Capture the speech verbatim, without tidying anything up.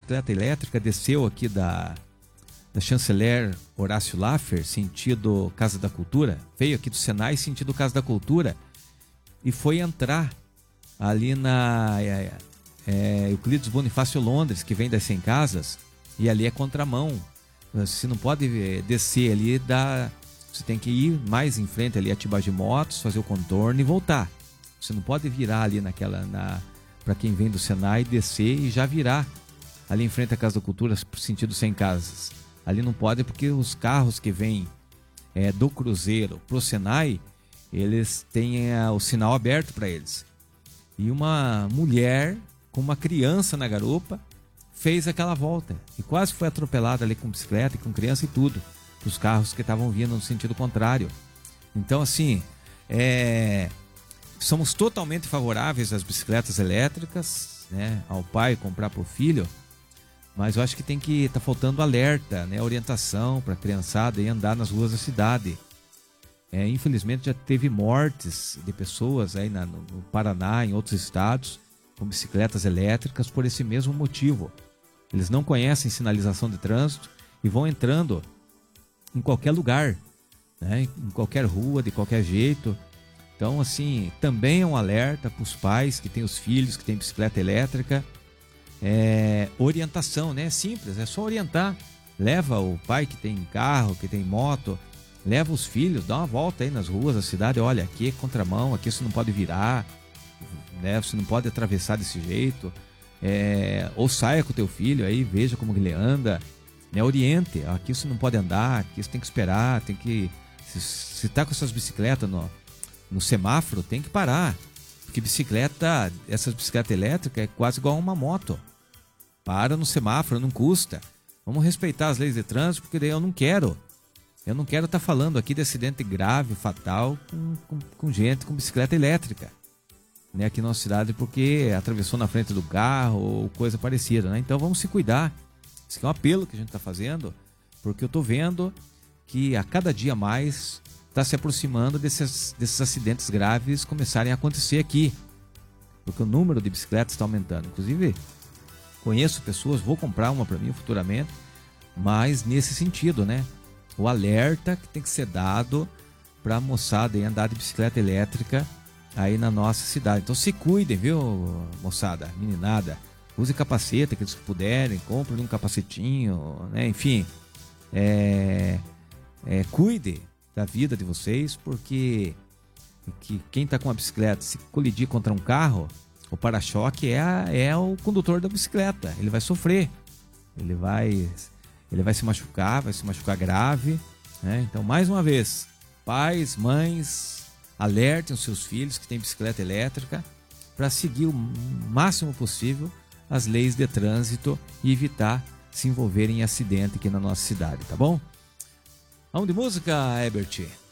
bicicleta elétrica desceu aqui da, da Chanceler Horácio Laffer, sentido Casa da Cultura, veio aqui do Senai, sentido Casa da Cultura, e foi entrar ali na é, é, Euclides Bonifácio Londres, que vem das cem casas, e ali é contramão. Você não pode descer ali, dá, você tem que ir mais em frente ali, atibar de motos, fazer o contorno e voltar. Você não pode virar ali naquela, na, para quem vem do Senai, descer e já virar ali em frente à Casa da Cultura, por sentido cem casas. Ali não pode porque os carros que vêm é, do Cruzeiro pro Senai, eles têm é, o sinal aberto para eles. E uma mulher com uma criança na garupa fez aquela volta e quase foi atropelada ali com bicicleta e com criança e tudo, os carros que estavam vindo no sentido contrário. Então, assim, é, somos totalmente favoráveis às bicicletas elétricas, né, ao pai comprar para o filho, mas eu acho que tem que estar tá faltando alerta, né, orientação para a criançada e andar nas ruas da cidade. É, infelizmente já teve mortes de pessoas aí na, no Paraná, em outros estados, com bicicletas elétricas por esse mesmo motivo. Eles não conhecem sinalização de trânsito e vão entrando em qualquer lugar, né? Em qualquer rua, de qualquer jeito. Então, assim, também é um alerta para os pais que têm os filhos, que têm bicicleta elétrica. É, orientação, né? É simples, é só orientar. Leva o pai que tem carro, que tem moto, leva os filhos, dá uma volta aí nas ruas da cidade. Olha, aqui é contramão, aqui você não pode virar, né? Você não pode atravessar desse jeito. É, ou saia com o teu filho aí, veja como ele anda, né? Oriente, aqui você não pode andar, aqui você tem que esperar, tem que... Se, se tá com essas bicicletas no, no semáforo, tem que parar. Porque bicicleta, essas bicicletas elétricas é quase igual a uma moto. Para no semáforo, não custa. Vamos respeitar as leis de trânsito, porque daí eu não quero. Eu não quero estar tá falando aqui de acidente grave, fatal, com, com, com gente com bicicleta elétrica, né, aqui na nossa cidade, porque atravessou na frente do carro ou coisa parecida, né? Então vamos se cuidar. Esse é um apelo que a gente está fazendo, porque eu estou vendo que a cada dia mais está se aproximando desses, desses acidentes graves começarem a acontecer aqui, porque o número de bicicletas está aumentando. Inclusive, conheço pessoas, vou comprar uma para mim futuramente, mas nesse sentido, né? O alerta que tem que ser dado para a moçada e andar de bicicleta elétrica aí na nossa cidade. Então se cuidem, viu, moçada, meninada, use capacete, que eles puderem, comprem um capacetinho, né? Enfim, é, é, cuide da vida de vocês, porque que quem está com uma bicicleta, se colidir contra um carro, o para-choque é, a, é o condutor da bicicleta, ele vai sofrer, ele vai, ele vai se machucar, vai se machucar grave, né? Então, mais uma vez, pais, mães, alertem os seus filhos que têm bicicleta elétrica para seguir o máximo possível as leis de trânsito e evitar se envolverem em acidente aqui na nossa cidade, tá bom? Vamos de música, Herbert?